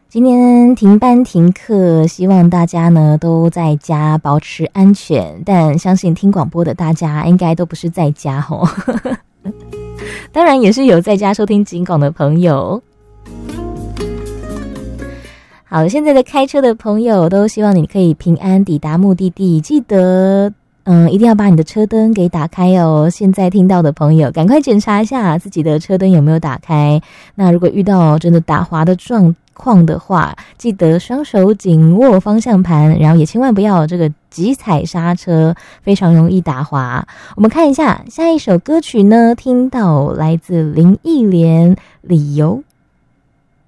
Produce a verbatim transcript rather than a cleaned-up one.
今天停班停课，希望大家呢都在家保持安全，但相信听广播的大家应该都不是在家吼当然也是有在家收听警广的朋友。好，现在的开车的朋友都希望你可以平安抵达目的地，记得嗯，一定要把你的车灯给打开哦。现在听到的朋友赶快检查一下自己的车灯有没有打开，那如果遇到真的打滑的状况的话，记得双手紧握方向盘，然后也千万不要这个急踩刹车，非常容易打滑。我们看一下下一首歌曲呢，听到来自林忆莲《理由》。